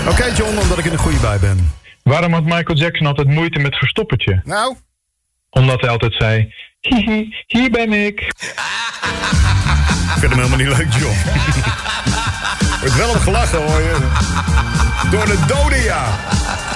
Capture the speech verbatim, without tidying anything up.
Oké, okay, John, omdat ik in een goede bij ben. Waarom had Michael Jackson altijd moeite met verstoppertje? Nou? Omdat hij altijd zei, hihi, hier ben ik. Ik vind hem helemaal niet leuk, John. Wordt wel op gelachen, hoor je. Door de doden, ja.